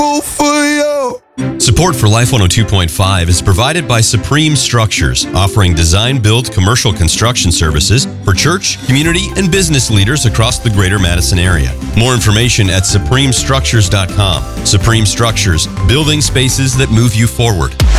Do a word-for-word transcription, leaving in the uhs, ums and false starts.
grateful for you. Support for Life one oh two point five is provided by Supreme Structures, offering design-build commercial construction services for church, community, and business leaders across the greater Madison area. More information at supreme structures dot com. Supreme Structures, building spaces that move you forward.